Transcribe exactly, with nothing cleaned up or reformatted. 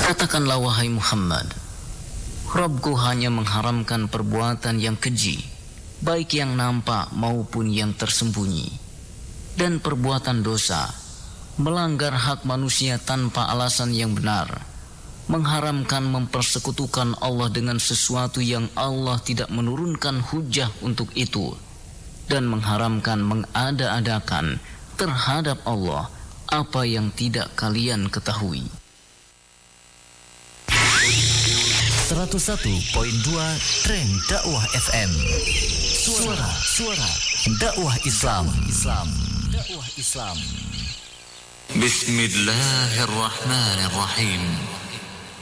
Katakanlah wahai Muhammad, Rabbku hanya mengharamkan perbuatan yang keji, baik yang nampak maupun yang tersembunyi, dan perbuatan dosa, melanggar hak manusia tanpa alasan yang benar, mengharamkan mempersekutukan Allah dengan sesuatu yang Allah tidak menurunkan hujah untuk itu, dan mengharamkan mengada-adakan terhadap Allah apa yang tidak kalian ketahui. seratus satu koma dua Trend Dakwah F M. Suara Suara Dakwah Islam. Islam. Dakwah Islam. Bismillahirrahmanirrahim.